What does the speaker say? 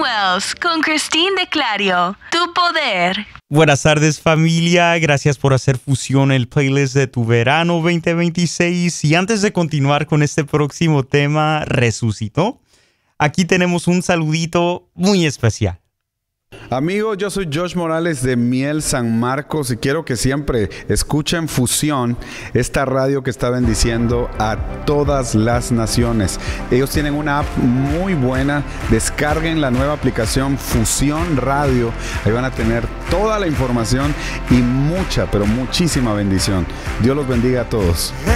Wells con Christine de Clario. Tu poder. Buenas tardes, familia. Gracias por hacer fusión el playlist de tu verano 2026. Y antes de continuar con este próximo tema, Resucitó, aquí tenemos un saludito muy especial. Amigos, yo soy Josh Morales de Miel San Marcos y quiero que siempre escuchen Fusión, esta radio que está bendiciendo a todas las naciones. Ellos tienen una app muy buena, descarguen la nueva aplicación Fusión Radio, ahí van a tener toda la información y mucha, pero muchísima bendición. Dios los bendiga a todos.